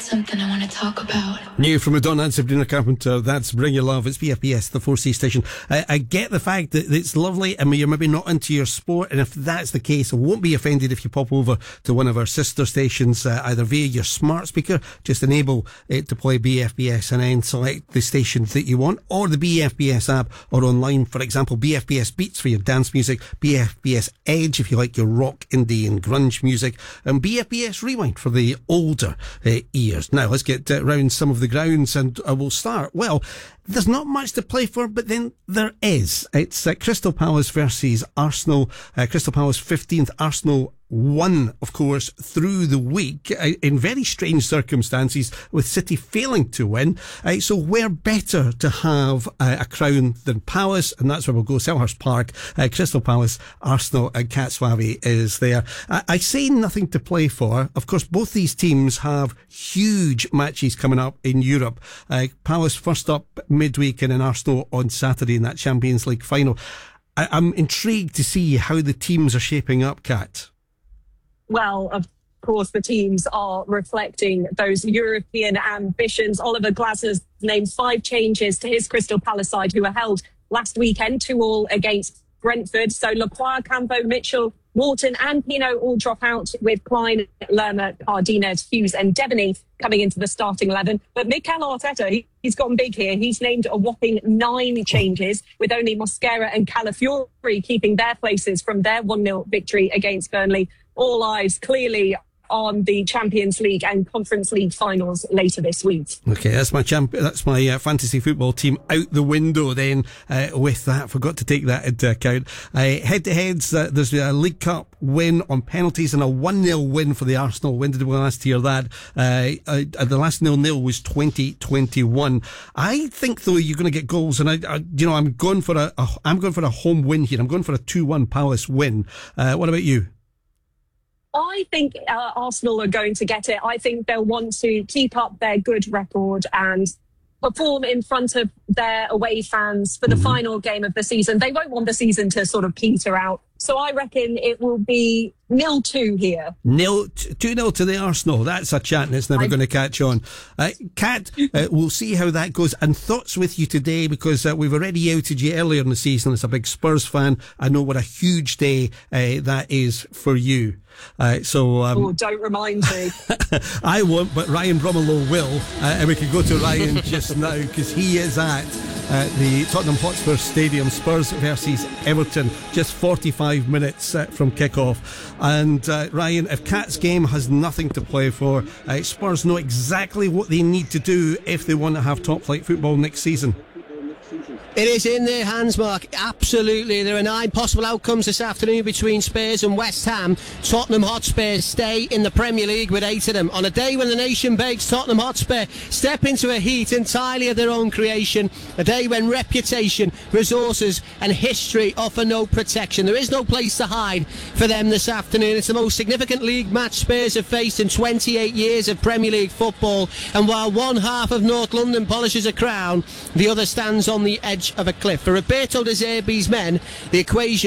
something I want to talk about. New from Madonna and Sabrina Carpenter, that's Bring Your Love. It's BFBS, the 4C station. I get the fact that it's lovely and you're maybe not into your sport, and if that's the case, I won't be offended if you pop over to one of our sister stations, either via your smart speaker, just enable it to play BFBS and then select the stations that you want, or the BFBS app, or online, for example, BFBS Beats for your dance music, BFBS Edge if you like your rock, indie and grunge music, and BFBS Rewind for the older ears. Now let's get round some of the grounds, and we'll start. Well, there's not much to play for, but then there is. It's Crystal Palace versus Arsenal. Crystal Palace 15th, Arsenal won, of course, through the week in very strange circumstances, with City failing to win. So where better to have a crown than Palace, and that's where we'll go. Selhurst Park, Crystal Palace, Arsenal and Cat Suave is there. I say nothing to play for. Of course, both these teams have huge matches coming up in Europe. Palace first up midweek, and then Arsenal on Saturday in that Champions League final. I'm intrigued to see how the teams are shaping up, Kat. Well, of course, the teams are reflecting those European ambitions. Oliver Glasner's named 5 changes to his Crystal Palace side, who were held last weekend 2-2 against Brentford. So Lacroix, Campo, Mitchell, Wharton and Pino all drop out, with Klein, Lerma, Cardenas, Hughes and Devaney coming into the starting 11. But Mikel Arteta, he's gone big here. He's named a whopping 9 changes, with only Mosquera and Calafiori keeping their places from their 1-0 victory against Burnley. All eyes clearly on the Champions League and Conference League finals later this week. Okay, that's my fantasy football team out the window then. With that, forgot to take that into account. Head-to-heads, there's a League Cup win on penalties and a 1-0 win for the Arsenal. When did we last hear that? The last 0-0 was 2021. I think though you're going to get goals, and I'm going for a home win here. I'm going for a 2-1 Palace win. What about you? I think Arsenal are going to get it. I think they'll want to keep up their good record and perform in front of their away fans for the final game of the season. They won't want the season to sort of peter out. So I reckon it will be 0-2 here. 2-0 to the Arsenal. That's a chat that's never going to catch on. Kat, we'll see how that goes. And thoughts with you today, because we've already outed you earlier in the season as a big Spurs fan. I know what a huge day that is for you. Don't remind me. I won't, but Ryan Bromlow will. And we can go to Ryan just now, because he is at the Tottenham Hotspur Stadium, Spurs versus Everton, just 45 minutes from kick-off. And Ryan, if Cat's game has nothing to play for, Spurs know exactly what they need to do if they want to have top-flight football next season. It is in their hands, Mark. Absolutely. There are 9 possible outcomes this afternoon between Spurs and West Ham. Tottenham Hotspur stay in the Premier League with 8 of them. On a day when the nation begs, Tottenham Hotspur step into a heat entirely of their own creation. A day when reputation, resources and history offer no protection. There is no place to hide for them this afternoon. It's the most significant league match Spurs have faced in 28 years of Premier League football. And while one half of North London polishes a crown, the other stands on the edge of a cliff. For Roberto De Zerbi's men, the equation